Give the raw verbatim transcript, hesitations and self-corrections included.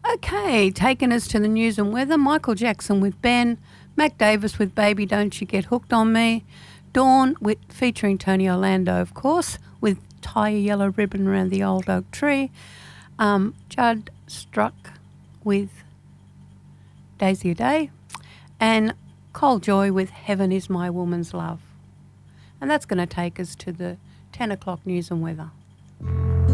Okay, taking us to the news and weather, Michael Jackson with Ben, Mac Davis with Baby Don't You Get Hooked on Me, Dawn with featuring Tony Orlando, of course, with Tie a Yellow Ribbon Around the Old Oak Tree, um, Judd Struck with Daisy a Day, and Cole Joy with Heaven Is My Woman's Love. And that's going to take us to the ten o'clock news and weather.